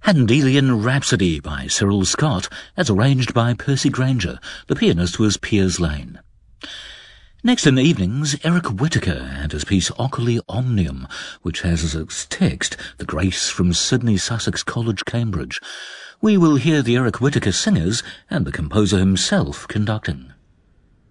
Handelian Rhapsody by Cyril Scott, as arranged by Percy Grainger. The pianist was Piers Lane. Next in the evenings, Eric Whittaker and his piece Oculi Omnium, which has as its text the Grace from Sydney Sussex College, Cambridge. We will hear the Eric Whittaker singers and the composer himself conducting.